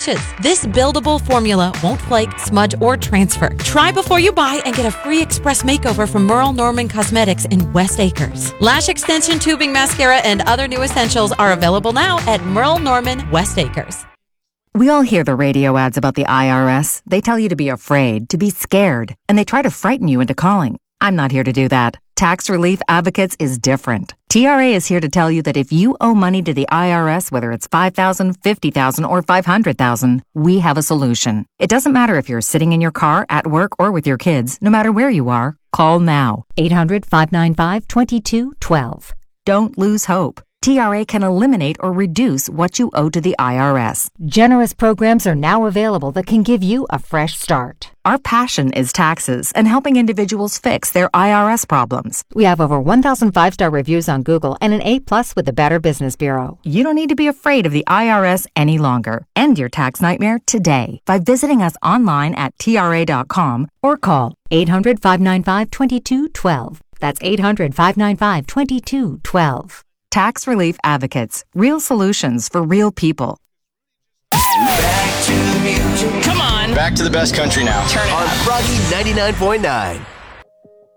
finishes. This buildable formula won't flake, smudge, or transfer. Try before you buy and get a free express makeover from Merle Norman Cosmetics in West Acres. Lash extension, tubing, mascara, and other new essentials are available now at Merle Norman West Acres. We all hear the radio ads about the IRS. They tell you to be afraid, to be scared, and they try to frighten you into calling. I'm not here to do that. Tax Relief Advocates is different. TRA is here to tell you that if you owe money to the IRS, whether it's $5,000, $50,000, or $500,000, we have a solution. It doesn't matter if you're sitting in your car, at work, or with your kids. No matter where you are, call now. 800-595-2212. Don't lose hope. TRA can eliminate or reduce what you owe to the IRS. Generous programs are now available that can give you a fresh start. Our passion is taxes and helping individuals fix their IRS problems. We have over 1,000 5-star reviews on Google and an A+ with the Better Business Bureau. You don't need to be afraid of the IRS any longer. End your tax nightmare today by visiting us online at TRA.com or call 800-595-2212. That's 800-595-2212. Tax Relief Advocates. Real solutions for real people. Back to the music. Come on. Back to the best country now. Turn it on up. Froggy 99.9.